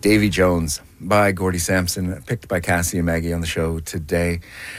Davy Jones by Gordie Sampson, picked by Cassie and Maggie on the show today.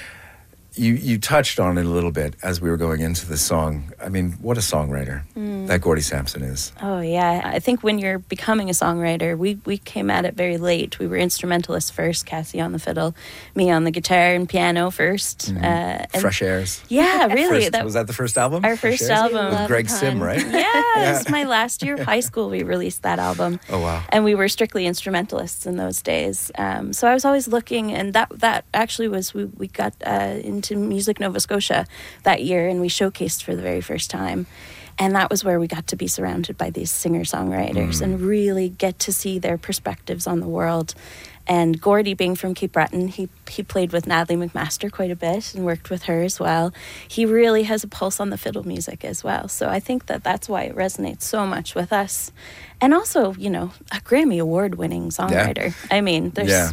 You touched on it a little bit as we were going into the song. I mean, what a songwriter that Gordie Sampson is. Oh, yeah. I think when you're becoming a songwriter, we came at it very late. We were instrumentalists first, Cassie on the fiddle, me on the guitar and piano first. Fresh Airs. Yeah, really. Was that the first album? Our first album. With Greg Sim, right? Yeah, it was my last year of high school we released that album. Oh, wow. And we were strictly instrumentalists in those days. So I was always looking, and that actually was, we got into Music Nova Scotia that year, and we showcased for the very first time. And that was where we got to be surrounded by these singer-songwriters and really get to see their perspectives on the world. And Gordie, being from Cape Breton, he played with Natalie McMaster quite a bit and worked with her as well. He really has a pulse on the fiddle music as well. So I think that's why it resonates so much with us. And also, you know, a Grammy Award-winning songwriter. Yeah. I mean,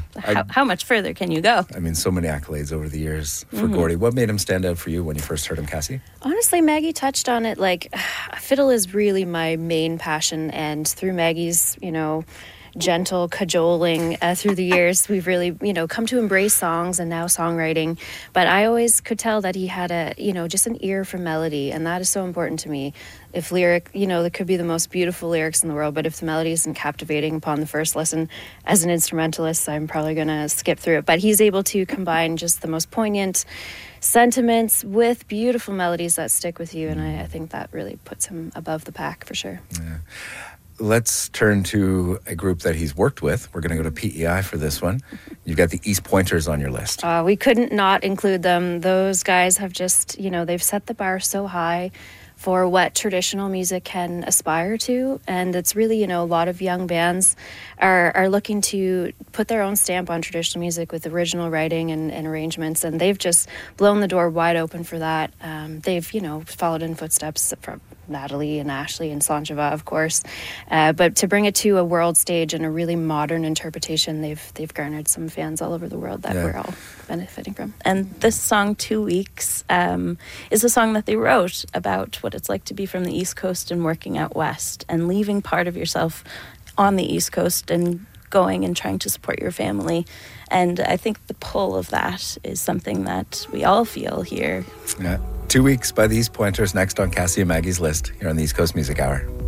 how much further can you go? I mean, so many accolades over the years for Gordie. What made him stand out for you when you first heard him, Cassie? Honestly, Maggie touched on it. Like, fiddle is really my main passion. And through Maggie's, you know, gentle cajoling through the years, we've really, you know, come to embrace songs and now songwriting. But I always could tell that he had just an ear for melody, and that is so important to me. If lyric, you know, there could be the most beautiful lyrics in the world, but if the melody isn't captivating upon the first listen, as an instrumentalist, I'm probably going to skip through it. But he's able to combine just the most poignant sentiments with beautiful melodies that stick with you, and I think that really puts him above the pack for sure. Yeah. Let's turn to a group that he's worked with. We're going to go to PEI for this one. You've got the East Pointers on your list. We couldn't not include them. Those guys have just, you know, they've set the bar so high for what traditional music can aspire to. And it's really, you know, a lot of young bands are looking to put their own stamp on traditional music with original writing and arrangements. And they've just blown the door wide open for that. They've, you know, followed in footsteps from Natalie and Ashley and Sanjava, of course. But to bring it to a world stage and a really modern interpretation, they've garnered some fans all over the world that we're all benefiting from. And this song, 2 Weeks, is a song that they wrote about what it's like to be from the East Coast and working out west and leaving part of yourself on the East Coast and going and trying to support your family. And I think the pull of that is something that we all feel here. Yeah. 2 Weeks by the East Pointers, next on Cassie and Maggie's list here on the East Coast Music Hour.